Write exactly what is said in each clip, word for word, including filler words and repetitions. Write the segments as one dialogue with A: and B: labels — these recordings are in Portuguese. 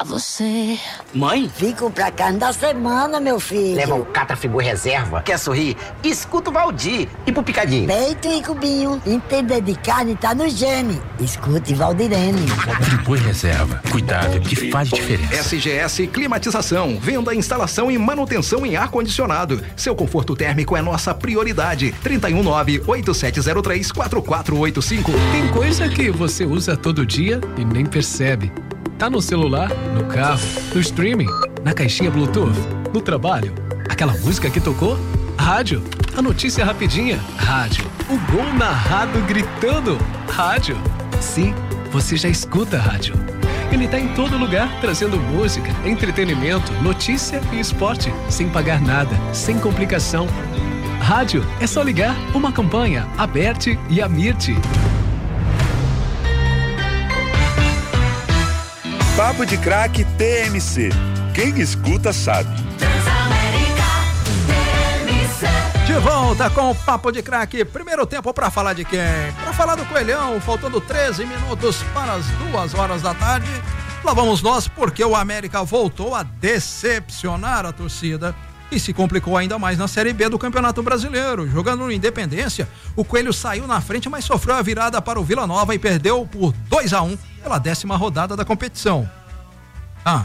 A: você.
B: Mãe?
C: Fico pra carne da semana, meu filho.
B: Leva um Catrafigor reserva. Quer sorrir? Escuta o Valdir. E pro picadinho?
C: Peito e cubinho. Entender de carne tá no gene. Escute Valdirene.
D: Friboi reserva. Cuidado que faz diferença.
E: S G S Climatização. Venda, instalação e manutenção em ar-condicionado. Seu conforto térmico é nossa prioridade. trinta e um nove, oito sete zero três, quatro quatro oito cinco.
F: Tem coisa que você usa todo dia e nem percebe. Tá no celular, no carro, no streaming, na caixinha Bluetooth, no trabalho. Aquela música que tocou? Rádio. A notícia rapidinha? Rádio. O gol narrado gritando? Rádio. Sim, você já escuta a rádio. Ele tá em todo lugar, trazendo música, entretenimento, notícia e esporte, sem pagar nada, sem complicação. Rádio é só ligar. Uma campanha, Aberte e Amirte.
G: Papo de Craque T M C. Quem escuta sabe.
H: De volta com o Papo de Craque. Primeiro tempo pra falar de quem? Pra falar do Coelhão, faltando treze minutos para as duas horas da tarde. Lá vamos nós, porque o América voltou a decepcionar a torcida e se complicou ainda mais na Série B do Campeonato Brasileiro. Jogando no Independência, o Coelho saiu na frente, mas sofreu a virada para o Vila Nova e perdeu por dois a um pela décima rodada da competição. Ah.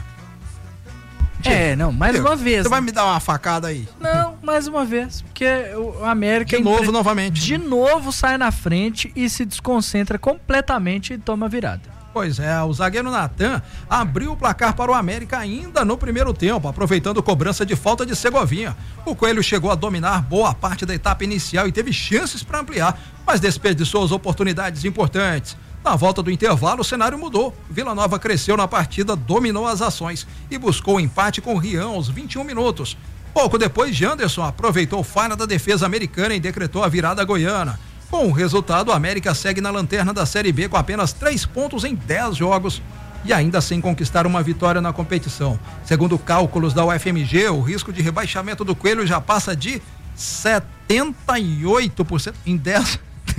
I: É, não, mais
H: Diego,
I: uma vez.
H: Você vai me dar uma facada aí?
I: Não, mais uma vez, porque o América...
H: De novo,
I: empre...
H: novamente.
I: De novo sai na frente e se desconcentra completamente e toma virada.
H: Pois é, o zagueiro Natan abriu o placar para o América ainda no primeiro tempo, aproveitando cobrança de falta de Segovinha. O Coelho chegou a dominar boa parte da etapa inicial e teve chances para ampliar, mas desperdiçou as oportunidades importantes. Na volta do intervalo, o cenário mudou. Vila Nova cresceu na partida, dominou as ações e buscou o empate com o Rião aos vinte e um minutos. Pouco depois, Janderson aproveitou falha da defesa americana e decretou a virada goiana. Com o resultado, o América segue na lanterna da Série B com apenas três pontos em dez jogos e ainda sem conquistar uma vitória na competição. Segundo cálculos da U F M G, o risco de rebaixamento do Coelho já passa de setenta e oito por cento em dez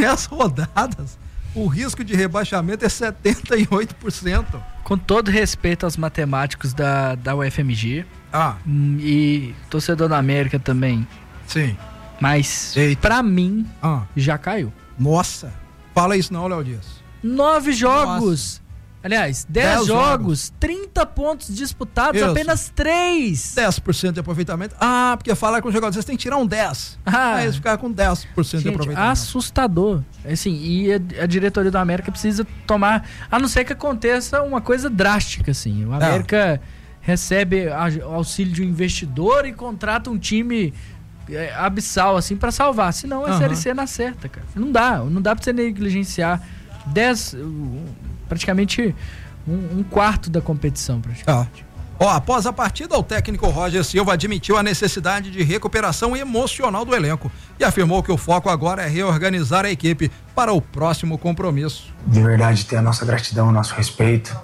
H: rodadas. O risco de rebaixamento é setenta e oito por cento.
I: Com todo respeito aos matemáticos da, da U F M G.
H: Ah.
I: E torcedor da América também.
H: Sim.
I: Mas,
H: Eita.
I: pra mim,
H: ah.
I: já caiu.
H: Nossa. Fala isso não, Léo Dias.
I: Nove jogos. Nossa. Aliás, dez, dez jogos, jogos, trinta pontos disputados, isso. Apenas três.
H: dez por cento de aproveitamento. Ah, porque falar com os jogadores, vocês têm que tirar um dez. Ah. Aí eles ficaram com dez por cento
I: Gente,
H: de aproveitamento.
I: Assustador. Assim, e a, a diretoria do América precisa tomar, a não ser que aconteça uma coisa drástica, assim. O América é. recebe a, auxílio de um investidor e contrata um time é, abissal, assim, pra salvar. Senão a uhum. Série C na certa, cara. Não dá, não dá pra você negligenciar dez... praticamente um, um quarto da competição, praticamente.
H: Ah. Ó, após a partida, o técnico Roger Silva admitiu a necessidade de recuperação emocional do elenco e afirmou que o foco agora é reorganizar a equipe para o próximo compromisso.
J: De verdade, ter a nossa gratidão, o nosso respeito.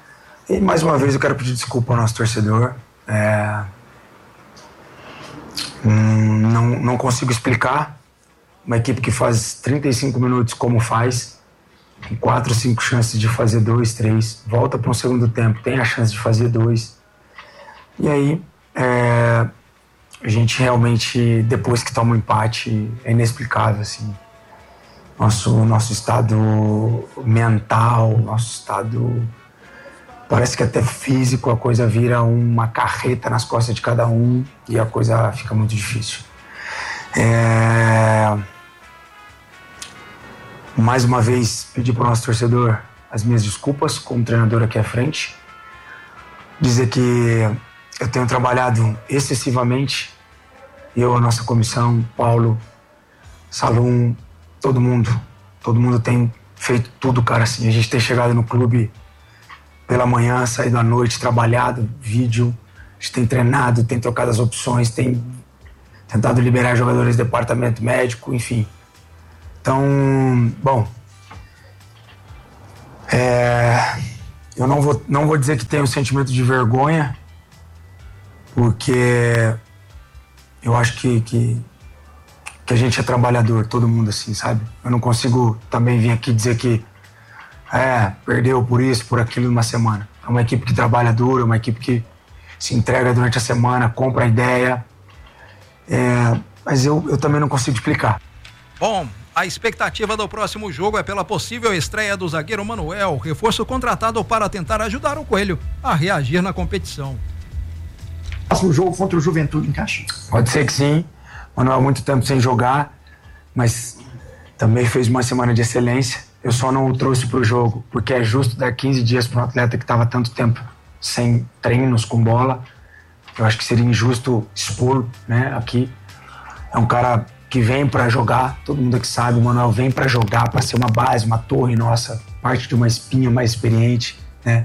J: E mais uma vez eu quero pedir desculpa ao nosso torcedor. É... Hum, não, não consigo explicar uma equipe que faz trinta e cinco minutos como faz, tem quatro, cinco chances de fazer dois, três, volta para um segundo tempo, tem a chance de fazer dois. E aí, é, a gente realmente, depois que toma um empate, é inexplicável, assim. Nosso, nosso estado mental, nosso estado, parece que até físico, a coisa vira uma carreta nas costas de cada um e a coisa fica muito difícil. É... Mais uma vez, pedir para o nosso torcedor as minhas desculpas como treinador aqui à frente. Dizer que eu tenho trabalhado excessivamente, eu, a nossa comissão, Paulo, Salum, todo mundo, todo mundo tem feito tudo, cara, assim. A gente tem chegado no clube pela manhã, saído à noite, trabalhado, vídeo, a gente tem treinado, tem trocado as opções, tem tentado liberar jogadores do departamento médico, enfim. Então, bom, é, eu não vou, não vou dizer que tenho um sentimento de vergonha, porque eu acho que, que, que a gente é trabalhador, todo mundo assim, sabe? Eu não consigo também vir aqui dizer que é, perdeu por isso, por aquilo numa semana. é uma equipe que trabalha duro, é uma equipe que se entrega durante a semana, compra a ideia. É, mas eu, eu também não consigo explicar.
H: Bom, a expectativa do próximo jogo é pela possível estreia do zagueiro Manuel, reforço contratado para tentar ajudar o Coelho a reagir na competição.
A: Próximo jogo contra o Juventude em Caxias.
J: Pode ser que sim. Manuel há muito tempo sem jogar, mas também fez uma semana de excelência. Eu só não o trouxe para o jogo, porque é justo dar quinze dias para um atleta que estava tanto tempo sem treinos com bola. Eu acho que seria injusto expor, né, aqui. É um cara que vem para jogar, todo mundo que sabe, o Manuel vem para jogar, para ser uma base, uma torre nossa, parte de uma espinha mais experiente, né?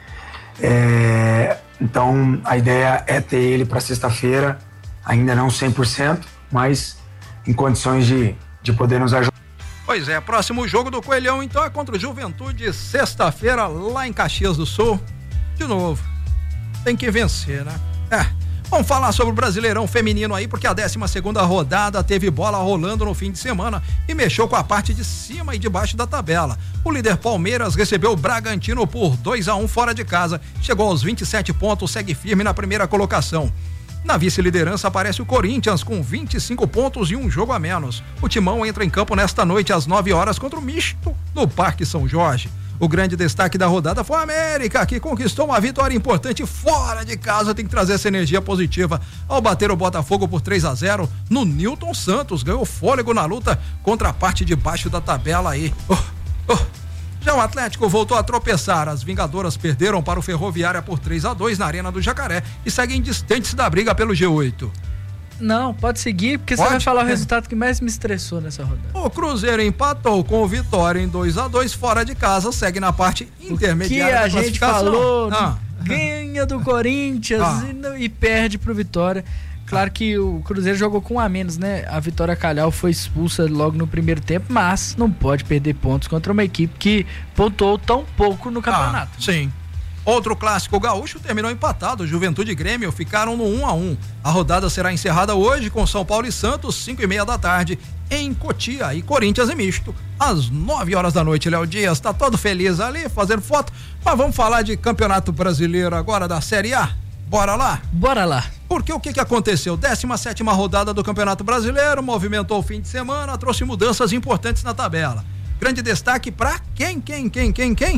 J: É, então a ideia é ter ele para sexta-feira, ainda não cem por cento, mas em condições de, de poder nos ajudar.
H: Pois é, próximo jogo do Coelhão então é contra o Juventude, sexta-feira lá em Caxias do Sul. De novo, tem que vencer, né? É, vamos falar sobre o Brasileirão Feminino aí, porque a décima segunda rodada teve bola rolando no fim de semana e mexeu com a parte de cima e de baixo da tabela. O líder Palmeiras recebeu o Bragantino por dois a um fora de casa, chegou aos vinte e sete pontos, segue firme na primeira colocação. Na vice-liderança aparece o Corinthians com vinte e cinco pontos e um jogo a menos. O Timão entra em campo nesta noite às nove horas contra o Misto no Parque São Jorge. O grande destaque da rodada foi a América, que conquistou uma vitória importante fora de casa, tem que trazer essa energia positiva ao bater o Botafogo por três a zero no Newton Santos, ganhou fôlego na luta contra a parte de baixo da tabela aí. Oh, oh. Já o Atlético voltou a tropeçar, as Vingadoras perderam para o Ferroviária por três a dois na Arena do Jacaré e seguem distantes da briga pelo G oito.
I: Não, pode seguir, porque pode? Você vai falar o resultado que mais me estressou nessa rodada.
H: O Cruzeiro empatou com o Vitória em dois a dois fora de casa, segue na parte intermediária da classificação.
I: Que a gente falou, ah. ganha do Corinthians ah. e, e perde pro Vitória. Claro que o Cruzeiro jogou com um a menos, né? A Vitória Calhau foi expulsa logo no primeiro tempo, mas não pode perder pontos contra uma equipe que pontuou tão pouco no campeonato.
H: Ah, sim. Outro clássico gaúcho terminou empatado. Juventude e Grêmio ficaram no um a um. A rodada será encerrada hoje com São Paulo e Santos, cinco e meia da tarde, em Cotia, e Corinthians e Misto, às nove horas da noite. Léo Dias tá todo feliz ali, fazendo foto. Mas vamos falar de Campeonato Brasileiro agora da Série A? Bora lá?
I: Bora lá.
H: Porque o que que aconteceu? décima sétima rodada do Campeonato Brasileiro, movimentou o fim de semana, trouxe mudanças importantes na tabela. Grande destaque pra quem, quem, quem, quem, quem?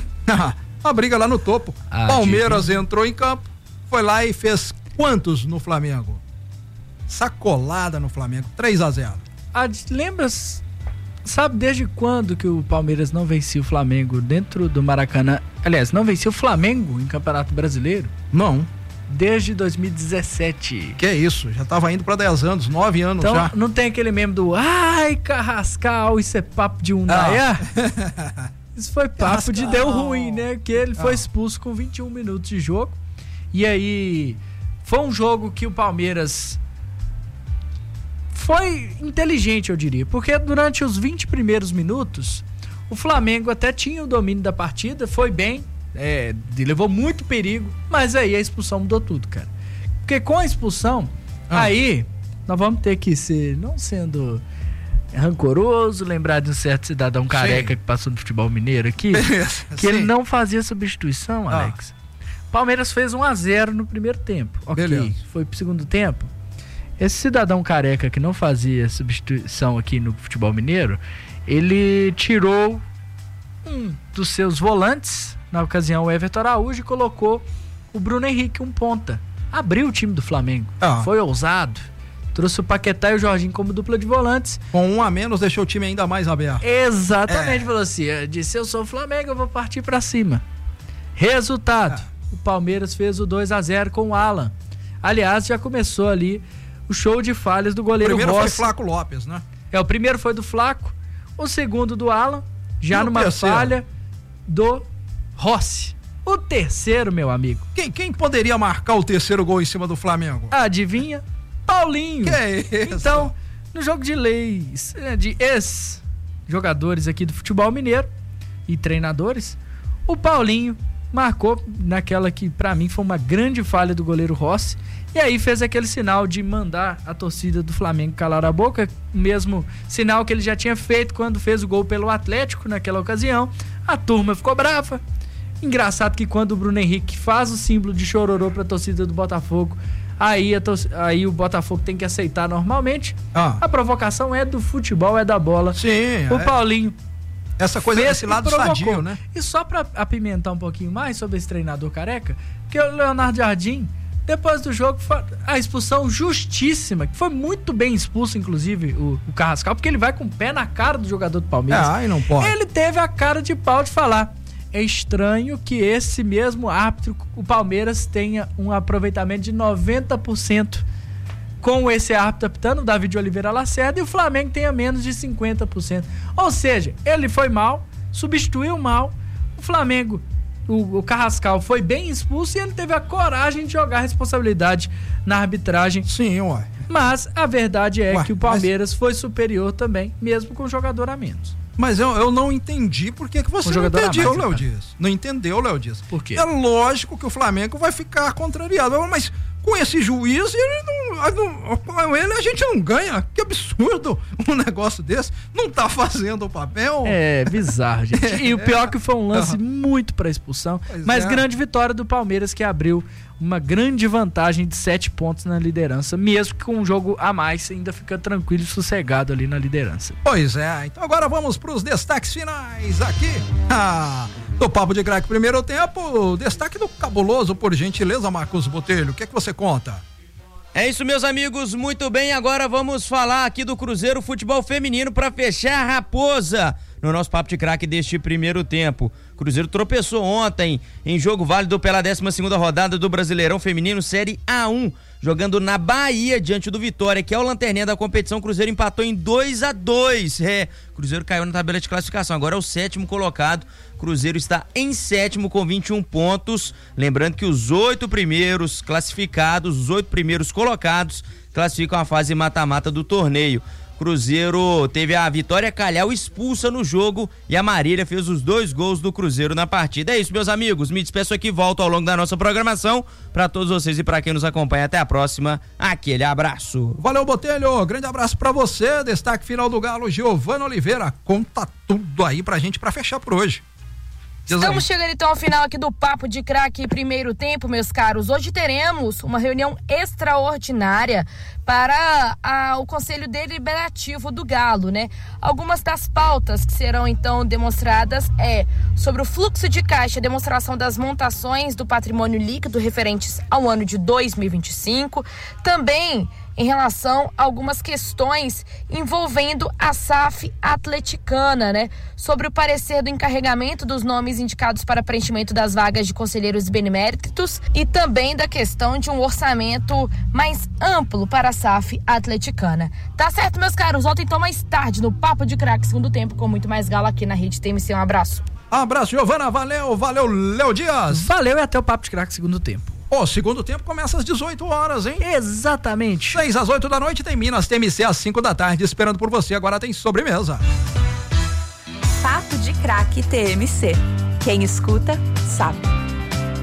H: A briga lá no topo. Ah, Palmeiras gente. entrou em campo, foi lá e fez quantos no Flamengo? Sacolada no Flamengo, três a zero.
I: Ah, lembra, sabe desde quando que o Palmeiras não vencia o Flamengo dentro do Maracanã? Aliás, não vencia o Flamengo em Campeonato Brasileiro?
H: Não.
I: Desde dois mil e dezessete.
H: Que é isso, já tava indo pra dez anos, nove anos
I: então,
H: já.
I: Não tem aquele meme do ai, Carrascal, isso é papo de um ah. Isso foi papo Carrascal. de deu ruim, né? Que ele foi ah. expulso com vinte e um minutos de jogo. E aí, foi um jogo que o Palmeiras foi inteligente, eu diria. Porque durante os vinte primeiros minutos, o Flamengo até tinha o domínio da partida, foi bem. É, levou muito perigo, mas aí a expulsão mudou tudo, cara. Porque com a expulsão, ah. aí nós vamos ter que ser, não sendo rancoroso, lembrar de um certo cidadão careca Sim. que passou no futebol mineiro aqui, que Sim. ele não fazia substituição, ah. Alex. Palmeiras fez um a zero no primeiro tempo. Ok, Beleza. Foi pro segundo tempo. Esse cidadão careca que não fazia substituição aqui no futebol mineiro, ele tirou um dos seus volantes, na ocasião o Everton Araújo, e colocou o Bruno Henrique, um ponta. Abriu o time do Flamengo. Ah. Foi ousado. Trouxe o Paquetá e o Jorginho como dupla de volantes.
H: Com um a menos, deixou o time ainda mais aberto.
I: Exatamente, é. falou assim, disse, eu sou o Flamengo, eu vou partir pra cima. Resultado, é. o Palmeiras fez o dois a zero com o Alan. Aliás, já começou ali o show de falhas do goleiro Rossi. O primeiro
H: foi Flaco Lopes, né?
I: É, o primeiro foi do Flaco, o segundo do Alan, já numa terceiro? falha do Rossi. O terceiro, meu amigo.
H: Quem, quem poderia marcar o terceiro gol em cima do Flamengo?
I: Adivinha? Paulinho.
H: Que é isso?
I: Então, no jogo de leis, de ex-jogadores aqui do futebol mineiro e treinadores, o Paulinho marcou naquela que pra mim foi uma grande falha do goleiro Rossi, e aí fez aquele sinal de mandar a torcida do Flamengo calar a boca, o mesmo sinal que ele já tinha feito quando fez o gol pelo Atlético naquela ocasião. A turma ficou brava, Engraçado que quando o Bruno Henrique faz o símbolo de chororô pra torcida do Botafogo, aí, a torcida, aí o Botafogo tem que aceitar normalmente. Ah. A provocação é do futebol, é da bola.
H: Sim.
I: O é... Paulinho...
H: Essa coisa desse lado sadio, né?
I: E só pra apimentar um pouquinho mais sobre esse treinador careca, que o Leonardo Jardim, depois do jogo, a expulsão justíssima, que foi muito bem expulso, inclusive, o, o Carrascal, porque ele vai com o pé na cara do jogador do Palmeiras.
H: Ah, aí não pode.
I: Ele teve a cara de pau de falar: é estranho que esse mesmo árbitro, o Palmeiras, tenha um aproveitamento de noventa por cento com esse árbitro apitando, o David Oliveira Lacerda, e o Flamengo tenha menos de cinquenta por cento. Ou seja, ele foi mal, substituiu mal, o Flamengo, o, o Carrascal foi bem expulso e ele teve a coragem de jogar a responsabilidade na arbitragem.
H: Sim, ué.
I: Mas a verdade é
H: ué,
I: que o Palmeiras
H: mas...
I: foi superior também, mesmo com o jogador a menos.
H: Mas eu, eu não entendi por que, que você não entendeu, Léo Dias. Não entendeu, Léo Dias.
I: Por quê?
H: É lógico que o Flamengo vai ficar contrariado, mas com esse juiz, ele não, com ele a gente não ganha. Que absurdo um negócio desse. Não tá fazendo o papel.
I: É bizarro, gente. É, e o pior é que foi um lance uhum. muito pra expulsão, pois mas é. grande vitória do Palmeiras, que abriu uma grande vantagem de sete pontos na liderança, mesmo que com um jogo a mais, ainda fica tranquilo e sossegado ali na liderança.
H: Pois é, então agora vamos para os destaques finais aqui ah, do Papo de Craque Primeiro Tempo. Destaque do Cabuloso, por gentileza, Marcos Botelho, o que é que você conta?
K: É isso, meus amigos, muito bem, agora vamos falar aqui do Cruzeiro Futebol Feminino para fechar a Raposa no nosso Papo de Craque deste primeiro tempo. Cruzeiro tropeçou ontem em jogo válido pela décima segunda rodada do Brasileirão Feminino Série A um, jogando na Bahia diante do Vitória, que é o lanterninha da competição. Cruzeiro empatou em dois a dois. É, Cruzeiro caiu na tabela de classificação, agora é o sétimo colocado. Cruzeiro está em sétimo com vinte e um pontos. Lembrando que os oito primeiros classificados, os oito primeiros colocados, classificam a fase mata-mata do torneio. Cruzeiro teve a Vitória Calhau expulsa no jogo e a Marília fez os dois gols do Cruzeiro na partida. É isso, meus amigos, me despeço aqui, volto ao longo da nossa programação. Para todos vocês e para quem nos acompanha, até a próxima, aquele abraço.
H: Valeu, Botelho, grande abraço para você. Destaque final do Galo, Giovana Oliveira, conta tudo aí pra gente para fechar por hoje.
L: Estamos chegando então ao final aqui do Papo de Craque Primeiro Tempo, meus caros. Hoje teremos uma reunião extraordinária para a, o Conselho Deliberativo do Galo, né? Algumas das pautas que serão então demonstradas é sobre o fluxo de caixa, demonstração das montações do patrimônio líquido referentes ao ano de dois mil e vinte e cinco, também em relação a algumas questões envolvendo a S A F atleticana, né? Sobre o parecer do encarregamento dos nomes indicados para preenchimento das vagas de conselheiros beneméritos e também da questão de um orçamento mais amplo para a S A F atleticana. Tá certo, meus caros? Volto então mais tarde no Papo de Craque Segundo Tempo com muito mais Galo aqui na Rede T M C. Um abraço.
H: Um abraço, Giovana. Valeu, valeu, Léo Dias.
I: Valeu e até o Papo de Craque Segundo Tempo.
H: O oh, segundo tempo começa às dezoito horas, hein?
I: Exatamente.
H: seis às oito da noite tem Minas T M C às cinco da tarde, esperando por você. Agora tem sobremesa.
M: Papo de Craque T M C. Quem escuta, sabe.